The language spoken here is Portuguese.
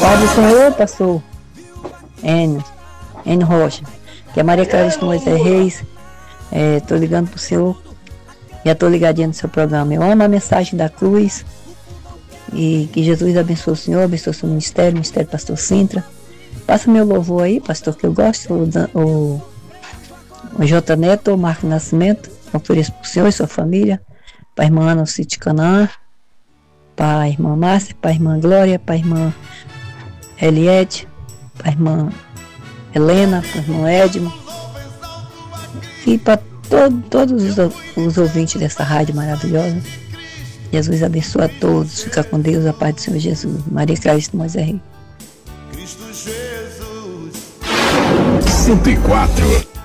Padre Senhor, pastor Enio Rocha, que é Maria Clarista Moisés Reis. Tô ligando pro senhor. Já tô ligadinha no seu programa. Eu amo a mensagem da cruz. E que Jesus abençoe o senhor, abençoe o seu ministério, o ministério pastor Sintra. Passa meu louvor aí, pastor, que eu gosto, o J. Neto, o Marco Nascimento. Ofereço pro senhor e sua família, para a irmã Ana City Canaã, para a irmã Márcia, para a irmã Glória, para a irmã Eliette, para a irmã Helena, para o irmão Edmo e para todos os ouvintes dessa rádio maravilhosa. Jesus abençoe a todos, fica com Deus, a paz do Senhor Jesus. Maria Clarista Moisés Reis. Cristo Jesus 104